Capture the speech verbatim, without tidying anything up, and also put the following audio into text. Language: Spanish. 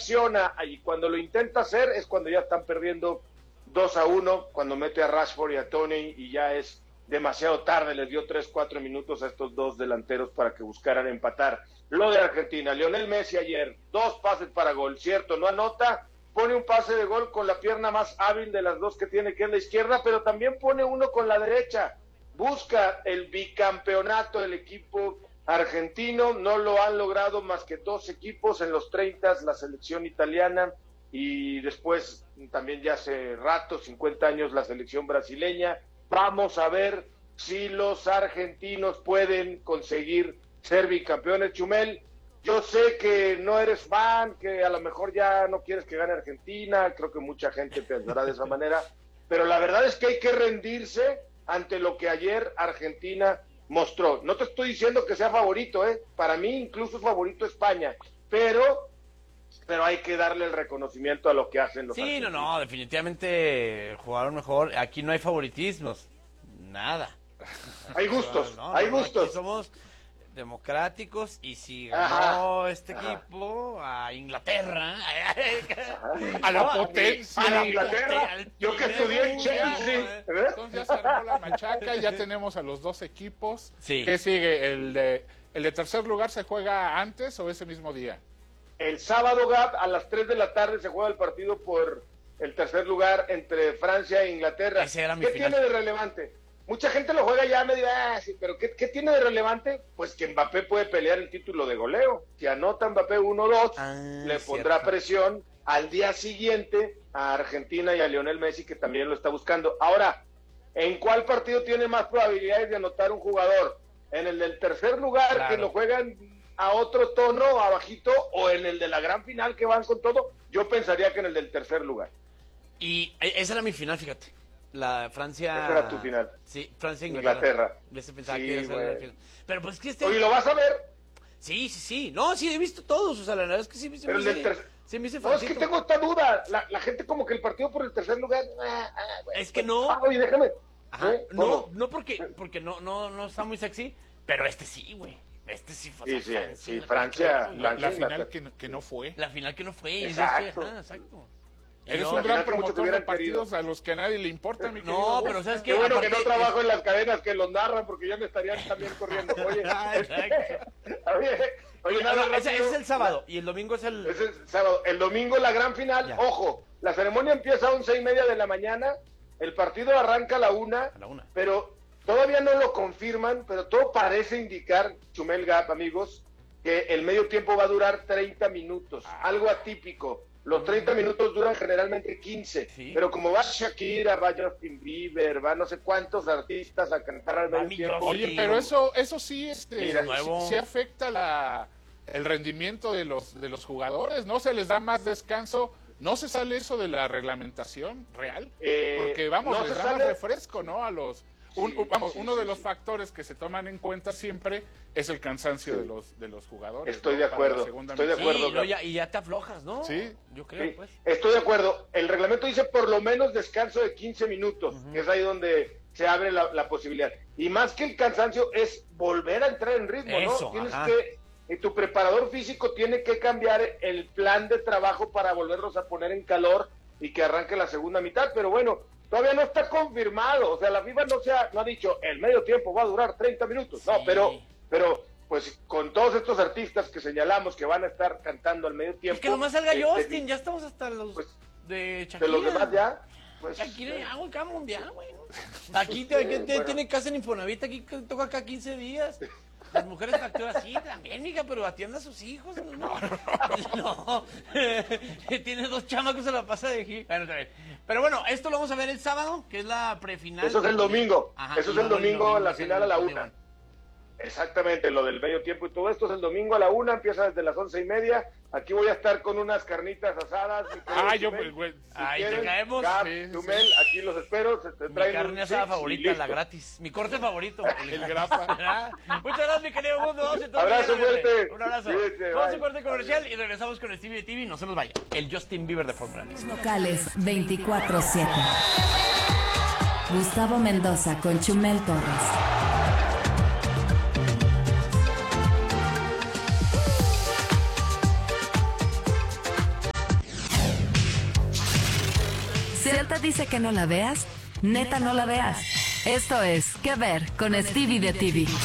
reacciona y cuando lo intenta hacer es cuando ya están perdiendo dos a uno, cuando mete a Rashford y a Toney y ya es demasiado tarde, les dio tres, cuatro minutos a estos dos delanteros para que buscaran empatar. Lo de Argentina, Lionel Messi ayer, dos pases para gol, cierto, no anota, pone un pase de gol con la pierna más hábil de las dos que tiene, que es la izquierda, pero también pone uno con la derecha, busca el bicampeonato del equipo argentino, no lo han logrado más que dos equipos en los treinta, la selección italiana, y después también ya hace rato, cincuenta años, la selección brasileña. Vamos a ver si los argentinos pueden conseguir ser bicampeones. Chumel, yo sé que no eres fan, que a lo mejor ya no quieres que gane Argentina, creo que mucha gente pensará de esa manera, pero la verdad es que hay que rendirse ante lo que ayer Argentina mostró. No te estoy diciendo que sea favorito, ¿eh? Para mí incluso es favorito España, pero... pero hay que darle el reconocimiento a lo que hacen los Sí, argentinos. no, no, definitivamente jugaron mejor. Aquí no hay favoritismos, nada. Hay gustos, No, no, hay no, gustos. aquí somos democráticos y si ganó Ajá, este ajá. equipo a Inglaterra, A la No, potencia. A la al Inglaterra, al yo que primer estudié en mundial, Chelsea. ¿eh? ¿eh? Entonces ya se armó la machaca, ya tenemos a los dos equipos. Sí. ¿Qué sigue? ¿El de, el de tercer lugar se juega antes o ese mismo día? El sábado, Gab, a las tres de la tarde se juega el partido por el tercer lugar entre Francia e Inglaterra. Ese era mi ¿Qué final. tiene de relevante? Mucha gente lo juega ya medio, ah, sí, pero ¿qué, ¿qué tiene de relevante? Pues que Mbappé puede pelear el título de goleo. Si anota Mbappé uno dos, Ah, le cierto. pondrá presión al día siguiente a Argentina y a Lionel Messi, que también lo está buscando. Ahora, ¿en cuál partido tiene más probabilidades de anotar un jugador? ¿En el del tercer lugar, Claro. que lo juegan a otro tono, abajito, o en el de la gran final que van con todo? Yo pensaría que en el del tercer lugar. Y e- esa era mi final, fíjate. La Francia... Esa era tu final. Sí, Francia e Inglaterra. Inglaterra. Ese pensaba Sí, que iba a ser güey. la final. Pero pues que este... Oye, ¿lo vas a ver? Sí, sí, sí. No, sí, he visto todos. O sea, la verdad es que sí, sí Pero me el del hice- tercer... sí me hice No, es que fancito. tengo esta duda. La, la gente como que el partido por el tercer lugar... ah, ah, güey, Es que no. Ah, oye, déjame. Ajá. ¿Eh? No, ¿Cómo? no porque, porque no, no, no está muy sexy, pero este sí, güey. Este sí fue. Sí, sí, Francia, sí, la- Francia, La, Francia, la final Inglaterra. que, no- que no fue. La final que no fue. y Exacto. es que- ajá, exacto. Y Eres luego- un gran final que muchos promotor de hubieran partidos querido. a los que a nadie le importa, mi querido. No, Gus. pero ¿sabes Qué qué? bueno que Aparte, no trabajo en las cadenas que los narran, porque ya me estarían también corriendo. Oye, Ah, exacto. oye, oye, Oye, nada no, ese, rápido. ese es el sábado y el domingo es el... Es el sábado. El domingo la gran final. Ya. Ojo, la ceremonia empieza a once y media de la mañana. El partido arranca a la una. A la una. Pero todavía no lo confirman, pero todo parece indicar, Chumel Gap, amigos, que el medio tiempo va a durar treinta minutos. Algo atípico. Los treinta minutos duran generalmente quince. Sí. Pero como va Shakira, va Justin Bieber, va no sé cuántos artistas a cantar al Va medio mi tiempo. Oye, Oye, pero eso, eso sí, este, Mira, sí- nuevo. sí afecta la, el rendimiento de los, de los jugadores, ¿no? Se les da más descanso. ¿No se sale eso de la reglamentación real? Eh, Porque, vamos, no les se da más sale- refresco, ¿no? A los... un- Sí, un- vamos, sí, uno sí, de los sí. factores que se toman en cuenta siempre es el cansancio Sí. de los de los jugadores. Estoy ¿no? de Para acuerdo, la segunda estoy de mitad. Sí, acuerdo, no, Gab. ya, y ya te aflojas, ¿no? Sí. Yo creo, Sí, pues. estoy de acuerdo. El reglamento dice por lo menos descanso de quince minutos, que es ahí donde se abre la, la posibilidad. Y más que el cansancio es volver a entrar en ritmo, Eso, ¿no? Tienes ajá. que, y tu preparador físico tiene que cambiar el plan de trabajo para volverlos a poner en calor y que arranque la segunda mitad. Pero bueno, todavía no está confirmado. O sea, la FIFA no, se ha, no ha dicho el medio tiempo va a durar treinta minutos. No, Sí. pero, pero pues con todos estos artistas que señalamos que van a estar cantando al medio tiempo. Es que nomás salga este, Justin, ya estamos hasta los pues, de Shakira. de los demás ya, pues Shakira eh, ya hago acá mundial, güey. Aquí te, aquí te- Bueno. tiene casa en Infonavit, aquí que toca acá quince días. Las mujeres facturas sí, también, mija, pero atienda a sus hijos. No, no. Tiene dos chamacos, se la pasa de aquí. Bueno, está bien. Pero bueno, esto lo vamos a ver el sábado, que es la prefinal. eso es el domingo. Ajá, Eso es y el luego domingo, la es el final a la partido. una. Exactamente, lo del medio tiempo y todo esto es el domingo a la una, empieza desde las once y media. Aquí voy a estar con unas carnitas asadas. mi querido Ah, yo, Chumel. güey, Si Ahí te quieren, caemos. Gab, Sí, sí. Chumel, aquí los espero. Se te Mi traen carne un asada six y favorita, la listo. gratis. Mi corte favorito. el grapa. Muchas gracias, mi querido mundo. Vamos entonces, Abrazo ya, vete. fuerte. Un abrazo. Cuídate, Vamos a bye. un corte comercial y regresamos con Stevie T V. No se nos vaya. El Justin Bieber de Fórmula uno. Locales veinticuatro siete. Gustavo Mendoza con Chumel Torres. Si él te dice que no la veas, neta no la veas. Esto es ¿Qué ver con Stevie de T V?